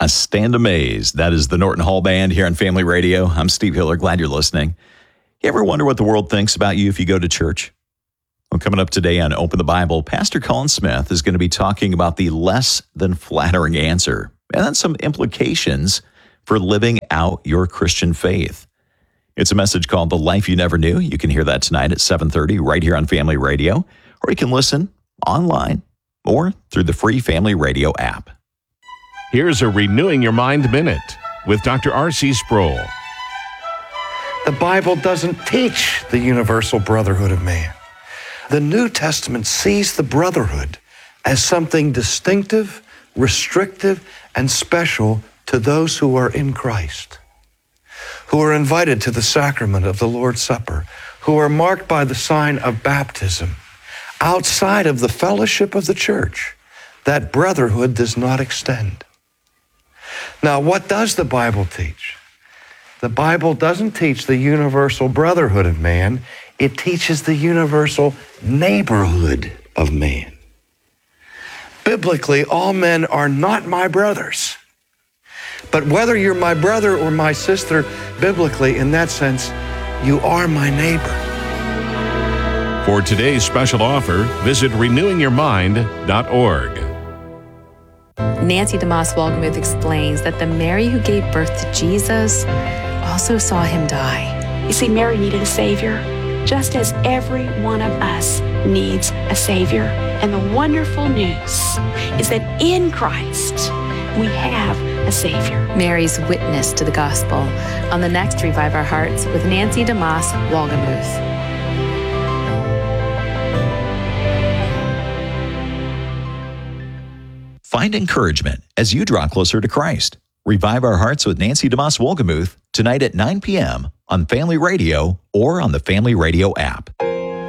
I stand amazed. That is the Norton Hall Band here on Family Radio. I'm Steve Hiller. Glad you're listening. You ever wonder what the world thinks about you if you go to church? Well, coming up today on Open the Bible, Pastor Colin Smith is going to be talking about the less than flattering answer and then some implications for living out your Christian faith. It's a message called The Life You Never Knew. You can hear that tonight at 7:30 right here on Family Radio, or you can listen online or through the free Family Radio app. Here's a Renewing Your Mind Minute with Dr. R.C. Sproul. The Bible doesn't teach the universal brotherhood of man. The New Testament sees the brotherhood as something distinctive, restrictive, and special to those who are in Christ, who are invited to the sacrament of the Lord's Supper, who are marked by the sign of baptism. Outside of the fellowship of the church, that brotherhood does not extend. Now, what does the Bible teach? The Bible doesn't teach the universal brotherhood of man. It teaches the universal neighborhood of man. Biblically, all men are not my brothers. But whether you're my brother or my sister, biblically, in that sense, you are my neighbor. For today's special offer, visit renewingyourmind.org. Nancy DeMoss Wolgemuth explains that the Mary who gave birth to Jesus also saw him die. You see, Mary needed a Savior, just as every one of us needs a Savior. And the wonderful news is that in Christ, we have a Savior. Mary's witness to the gospel on the next Revive Our Hearts with Nancy DeMoss Wolgemuth. Find encouragement as you draw closer to Christ. Revive Our Hearts with Nancy DeMoss Wolgemuth tonight at 9 p.m. on Family Radio or on the Family Radio app.